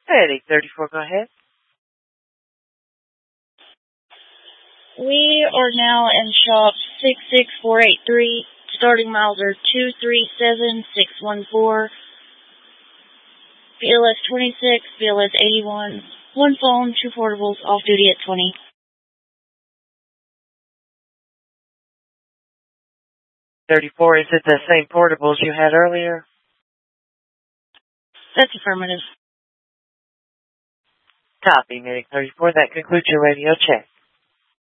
Heading 34, go ahead. We are now in shop 66483. Starting miles are 237,614. BLS 26, BLS 81. One phone, two portables, off duty at 20. 34, is it the same portables you had earlier? That's affirmative. Copy, Medic 34. That concludes your radio check.